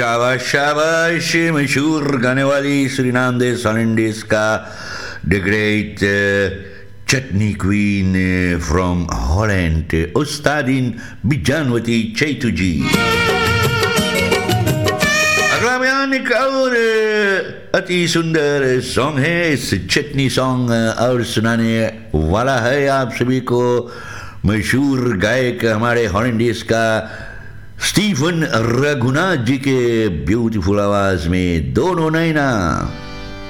शाबाश शाबाश मशहूर गाने वाली सुरीनाम दे सॉलिंडिस का द great chutney queen from Holland उस्तादिन बिजानवती Chaitu जी। अगला बयान एक और अति सुंदर सॉन्ग है। इस चटनी सॉन्ग और सुनाने वाला है आप सभी को मशहूर गायक हमारे हॉलैंडिस का स्टीफन रघुनाथ जी के ब्यूटीफुल आवाज में दोनों नैना।